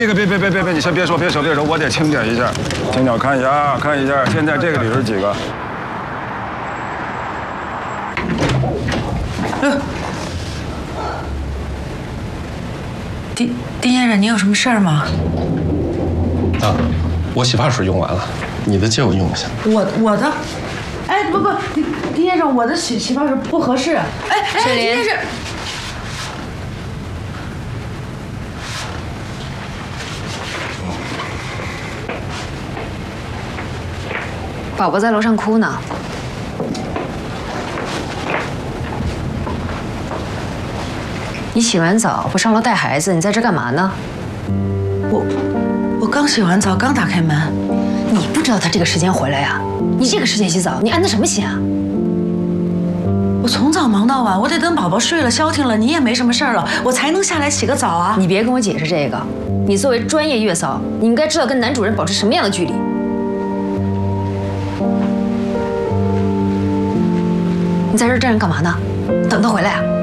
这个别，你先别说，我得清点一下，我看一下，现在这个里是几个？ 丁先生，您有什么事儿吗？ 啊，我洗发水用完了，你的借我用一下。 我的，哎，不，丁先生，我的洗发水不合适。哎， 水林丁先生。 宝宝在楼上哭呢。你洗完澡不上楼带孩子，你在这干嘛呢？ 我刚洗完澡，刚打开门。 你不知道他这个时间回来呀？你这个时间洗澡，你安的什么心啊？ 我从早忙到晚，我得等宝宝睡了消停了，你也没什么事儿了，我才能下来洗个澡啊。 你别跟我解释这个。你作为专业月嫂，你应该知道跟男主人保持什么样的距离。 你在这站着干嘛呢？等他回来啊！